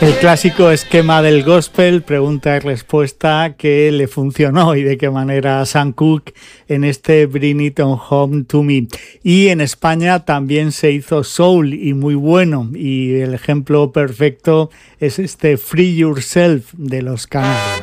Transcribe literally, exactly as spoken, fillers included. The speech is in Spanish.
El clásico esquema del gospel, pregunta y respuesta, que le funcionó y de qué manera a Sam Cooke en este Bring It On Home To Me. Y en España también se hizo soul y muy bueno, y el ejemplo perfecto es este Free Yourself de Los Canarios.